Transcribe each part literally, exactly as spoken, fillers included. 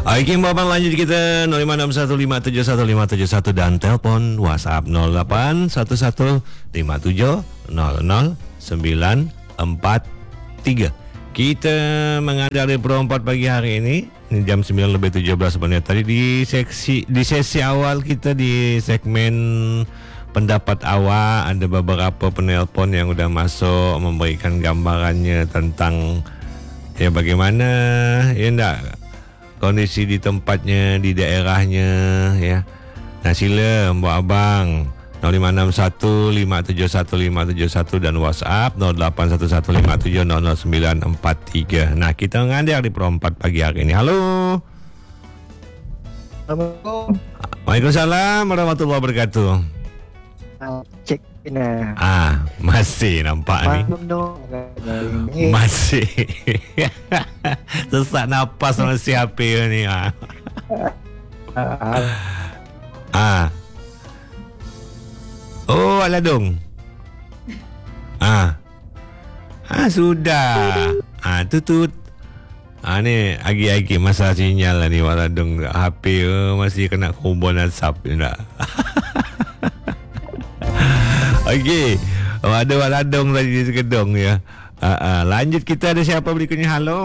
Okey, Abang lanjut kita nol lima enam satu lima tujuh satu lima tujuh satu dan telefon WhatsApp nol lapan satu satu lima tujuh nol nol sembilan empat tiga. Kita mengajar di Pro empat pagi hari ini. Ini jam sembilan lebih tujuh belas minit. Tadi di seksi di sesi awal kita di segmen pendapat awak ada beberapa penelpon yang sudah masuk memberikan gambarannya tentang ya bagaimana ya enggak kondisi di tempatnya, di daerahnya ya. Nah sila Mbak Abang nol lima enam satu lima tujuh satu lima tujuh satu dan WhatsApp nol lapan satu satu lima tujuh nol nol sembilan empat tiga. Nah kita mengajar di Pro empat pagi hari ini. Halo. Assalamualaikum. Waalaikumsalam warahmatullahi wabarakatuh. Cek ini. Ah, masih nampak ni. Masih. Sesak nafas sama siapa ni ah. Ah. Oh, Aladong. Ah. Ah, sudah. Ah, tutut. Ah, ni agi-agi masa sinyal lah ni Aladong. H P uh, masih kena kubur asap tak? Okey. Oh, ada Aladong tadi di Sekedong ya. Ah, ah. Lanjut kita ada siapa berikutnya. Halo.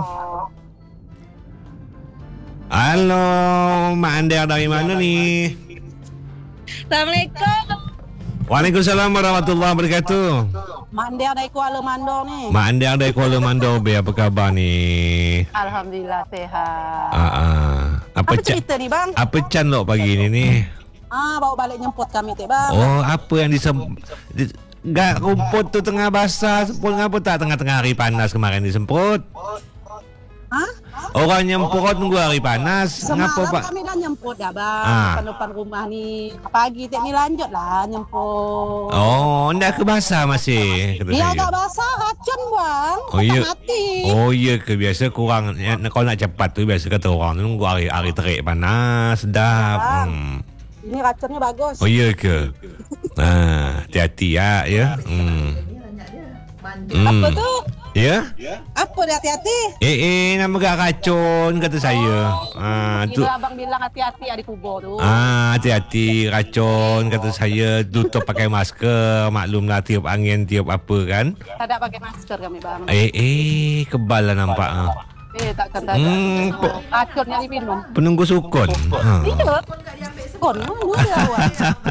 Halo, Mak Anda dari mana ni? Assalamualaikum. Waalaikumsalam warahmatullahi wabarakatuh. Mak Andiar dari Kuala Mandor ni. Mak Anda dari Kuala Mandor, be apa khabar ni? Alhamdulillah sehat. Ah, ah. Apa, Apa cerita ni bang? Apa can lok pagi ni ni? Ah, bawa balik nyemput kami tu bang. Oh, apa yang disem di, gak rumput tu tengah basah, semput ngapa tak tengah-tengah hari panas kemarin disemput? Hah? Orang nyemput nunggu hari panas. Ngapa Semalam pak? kami dah nyemput dah bang. Ah. Depan rumah ni. Pagi tak ni lanjut lah nyemput. Oh, ndak ke basah masih kata Dia saya. agak basah racun bang. Oh ya. Mati. Oh ya ke biasa kurang ya, kalau nak cepat tu biasa kata orang tu nunggu hari hari terik panas sedap. Ya. Hmm. Ini racunnya bagus. Oh ya ke? Ah, hati-hati ya ya. Hmm. Apa Hmm. tu? Ya? Apa dia hati-hati? Eh eh nama gak racun kata saya. Ah tu. Gila abang bilang hati-hati ada kubur tu. Ah hati-hati racun kata saya tutup pakai masker maklumlah tiup angin tiup apa kan. Tak ada pakai masker kami bang. Eh eh kebal lah nampak ah. Eh takkan tak ada. Hmm, pe- Racunnya diminum. penunggu sukun. Ha. Iya. Kon mana dia awak?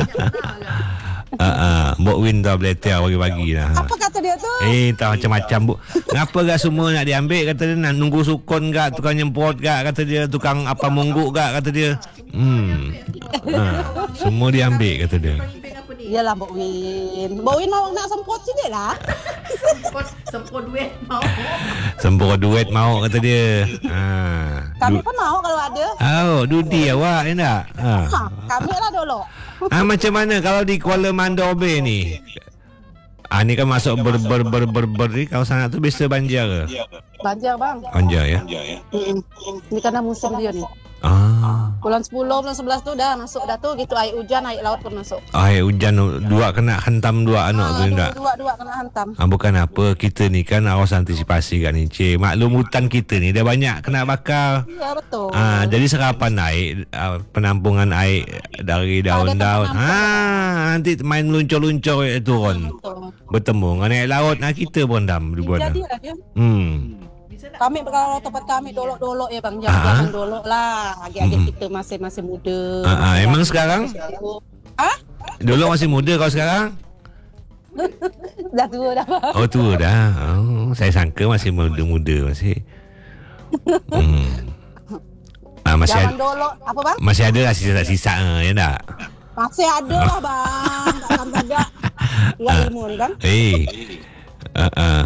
Ah ah Mbok Win dah beletar pagi-pagi dah. Apa kata dia tu? Eh tak macam-macam bu. Ngapa gak semua nak diambil kata dia nak nunggu sukun gak tukang nyempot gak kata dia tukang apa mungguk gak kata dia. Hmm. Ha, semua diambil kata dia. Iyalah Mbok Win. Mbok Win mau nak sempot sikit lah. Sempur, sempur duit mau. Sempur duit mau kata dia. Ha. Kami Du- pun mau kalau ada. oh, dudi awak ya tak? Ha. Ha, kami lah dulu. Ah macam mana kalau di Kuala Mandor Bay ni? Ah ni kan masuk ber ber ber ber, ber ni kawasan tu biasa banjir ke? Banjir bang. Banjir ya. Mm-mm. Ini karena musim dia ni. Ah. Bulan sepuluh, bulan sebelas tu dah masuk dah tu. Gitu air hujan, air laut pun masuk. Air hujan dua kena hantam dua anak tu Ah, tak? dua-dua kena hantam. Ah, bukan apa, kita ni kan harus antisipasi kan ni cik. Maklum hutan kita ni dah banyak kena bakar. Ya betul. Ah, jadi serapan air, ah, penampungan air dari daun-daun. Ah, nanti main meluncur-luncur eh, turun. Betul. Bertemu dengan air laut. Nah, kita pun dam dibuat. dah. Jadilah dia. Hmm. Kami kalau tempat kami dolok-dolok ya bang. Ah. Jangan dolok lah. Agi-agi Mm-mm. kita masih-masih muda. Ah, ah, emang sekarang? Ah? Dulu masih muda kau sekarang? Dah tua dah bang. Oh, tua dah. Oh, saya sangka masih muda-muda masih. Hmm. Ah, masih Jangan ada, dolok. Apa bang? masih ada lah sisa-sisa eh, ya tak? Masih ada lah bang. Takkan tak ada. Ya ilmu ni kan. Eh. Ah, ah.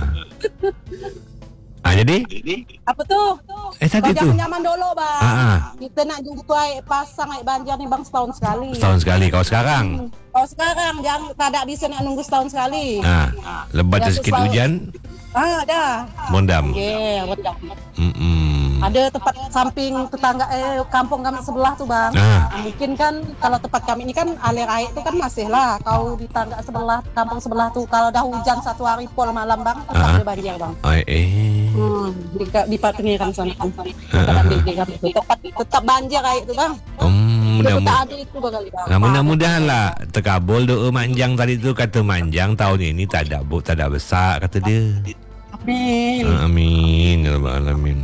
Ah, jadi? Apa tu? Eh, tadi Kau tu. jangan nyaman dulu bang. Ah, ah. Kita nak jumpa air pasang air banjir ni bang setahun sekali. Setahun sekali kau sekarang. Hmm. Kalau sekarang jangan tak ada bisa nak nunggu setahun sekali. Ah, lebat Ya, sikit setahun. hujan, Ah dah. mondam. Yeah, betul. Hmm. Ada tempat samping tetangga eh kampung kami sebelah tu bang. Ah. Ah, mungkin kan kalau tempat kami ini kan alir air tu kan masih lah. Kau di tangga sebelah kampung sebelah tu kalau dah hujan satu hari pol malam bang tetap Ah. ada banjir bang. Oh, eh. Hmm, di, di Patenggeram sana kan. Tetap di, di, tetap, tetap banjir kayak itu bang. Hmm, Dia mudah tak ada itu bakal bang. Nah, mudah-mudahan lah terkabul doa manjang tadi tu, kata manjang tahun ini tak ada bu, tak ada besar kata dia. Amin. Amin ya rabbal alamin.